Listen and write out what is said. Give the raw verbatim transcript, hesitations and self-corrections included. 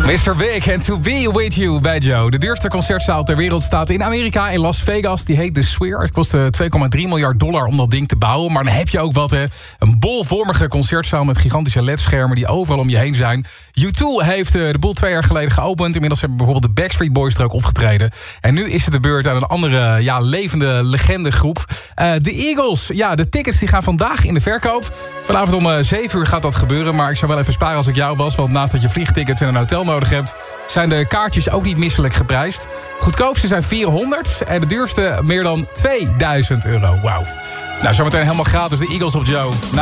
mister Big and To Be With You bij Joe. De duurste concertzaal ter wereld staat in Amerika, in Las Vegas. Die heet The Sphere. Het kostte twee komma drie miljard dollar om dat ding te bouwen. Maar dan heb je ook wat, hè. Een bolvormige concertzaal met gigantische ledschermen die overal om je heen zijn. U twee heeft de boel twee jaar geleden geopend. Inmiddels hebben bijvoorbeeld de Backstreet Boys er ook opgetreden. En nu is het de beurt aan een andere ja, levende legendegroep. Uh, de Eagles. Ja, de tickets die gaan vandaag in de verkoop. Vanavond om uh, zeven uur gaat dat gebeuren. Maar ik zou wel even sparen als ik jou was. Want naast dat je vliegtickets en een hotel nodig hebt, zijn de kaartjes ook niet misselijk geprijsd. Goedkoopste zijn vierhonderd en de duurste meer dan tweeduizend euro. Wauw. Nou, zometeen helemaal gratis de Eagles op Joe.